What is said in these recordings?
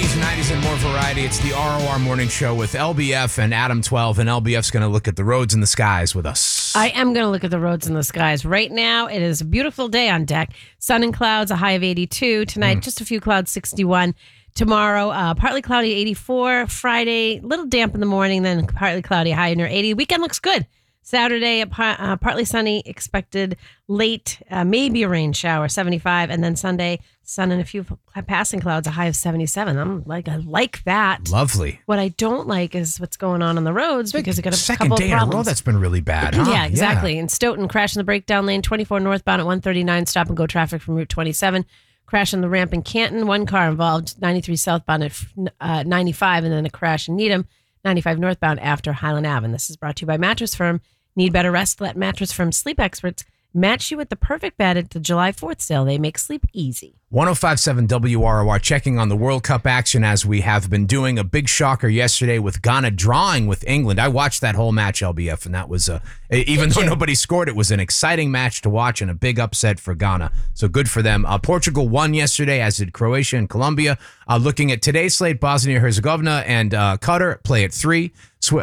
80s, 90s, and more variety. It's the ROR Morning Show with LBF and Adam 12, and LBF's going to look at the roads and the skies with us. I am going to look at the roads and the skies. Right now, it is a beautiful day on deck. Sun and clouds, a high of 82. Tonight, just a few clouds, 61. Tomorrow, partly cloudy, 84. Friday, little damp in the morning, then partly cloudy, high near 80. Weekend looks good. Saturday, partly sunny, expected late, maybe a rain shower, 75. And then Sunday, sun and a few passing clouds, a high of 77. I like that. Lovely. What I don't like is what's going on the roads because it got a second couple day of in a problems. row that's been really bad, huh? Yeah, exactly. In Stoughton, crash in the breakdown lane, 24 northbound at 139, stop and go traffic from Route 27. Crash in the ramp in Canton, one car involved, 93 southbound at 95, and then a crash in Needham, 95 northbound after Highland Ave. And this is brought to you by Mattress Firm. Need better rest? Let Mattress Firm sleep experts match you with the perfect bed at the July 4th sale. They make sleep easy. 105.7 WROR, checking on the World Cup action as we have been doing. A big shocker yesterday with Ghana drawing with England. I watched that whole match, LBF, and that was, even though nobody scored, it was an exciting match to watch and a big upset for Ghana. So good for them. Portugal won yesterday, as did Croatia and Colombia. Looking at today's slate, Bosnia-Herzegovina and Qatar play at 3.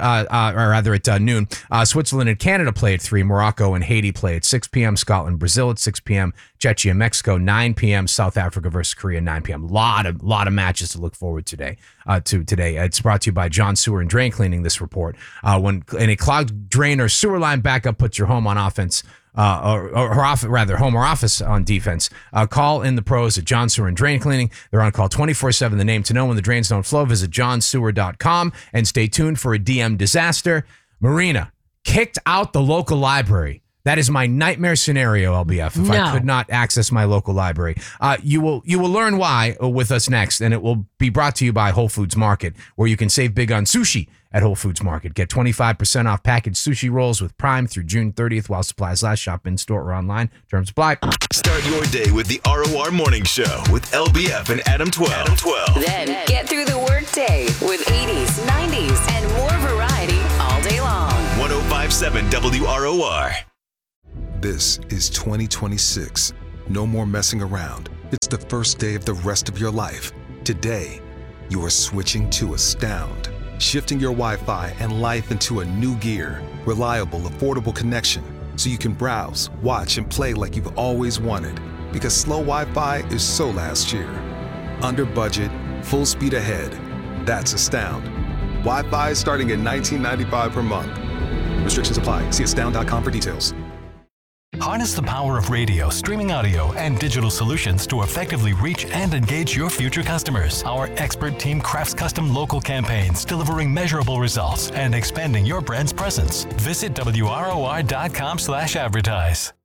At noon. Switzerland and Canada play at 3. Morocco and Haiti play at 6 p.m. Scotland, Brazil at 6 p.m. Czechia, Mexico, 9 p.m. South Africa versus Korea, 9 p.m. Lot of matches to look forward today. It's brought to you by John Sewer and Drain Cleaning. This report, when in a clogged drain or sewer line backup puts your home on offense. Home or office on defense. Call in the pros at John Sewer and Drain Cleaning. They're on call 24/7. The name to know when the drains don't flow. Visit johnsewer.com and stay tuned for a DM disaster. Marina kicked out the local library. That is my nightmare scenario, LBF, if I could not access my local library. You will learn why with us next, and it will be brought to you by Whole Foods Market, where you can save big on sushi at Whole Foods Market. Get 25% off packaged sushi rolls with Prime through June 30th while supplies last. Shop in store or online. Terms apply. Start your day with the ROR Morning Show with LBF and Adam 12. Then get through the workday with 80s, 90s, and more variety all day long. 105.7 WROR. This is 2026. No more messing around. It's the first day of the rest of your life. Today, you are switching to Astound. Shifting your Wi-Fi and life into a new gear. Reliable, affordable connection. So you can browse, watch, and play like you've always wanted. Because slow Wi-Fi is so last year. Under budget, full speed ahead. That's Astound. Wi-Fi starting at $19.95 per month. Restrictions apply. See astound.com for details. Harness the power of radio, streaming audio, and digital solutions to effectively reach and engage your future customers. Our expert team crafts custom local campaigns, delivering measurable results and expanding your brand's presence. Visit WROR.com/advertise.